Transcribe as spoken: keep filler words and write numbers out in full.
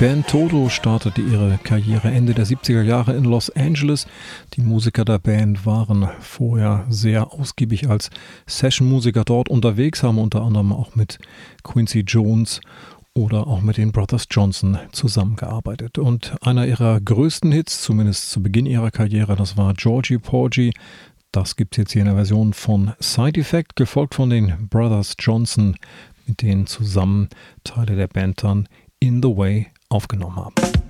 Band Toto startete ihre Karriere Ende der siebziger Jahre in Los Angeles. Die Musiker der Band waren vorher sehr ausgiebig als Session-Musiker dort unterwegs, haben unter anderem auch mit Quincy Jones oder auch mit den Brothers Johnson zusammengearbeitet. Und einer ihrer größten Hits, zumindest zu Beginn ihrer Karriere, das war Georgie Porgy. Das gibt es jetzt hier in der Version von Side Effect, gefolgt von den Brothers Johnson, mit denen zusammen Teile der Band dann In the Way aufgenommen haben.